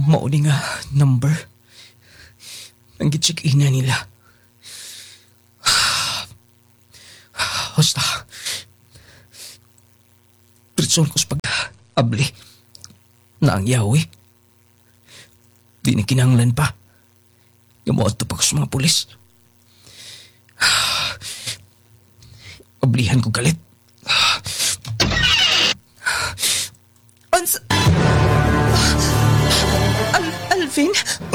Mao ni nga number. Ang gitsikina nila. Basta. Pritson ko sa pag-abli na ang yawi. Di na kinahanglan pa. Gamuot pa ko sa mga pulis. Ablihan ko galit. Alvin,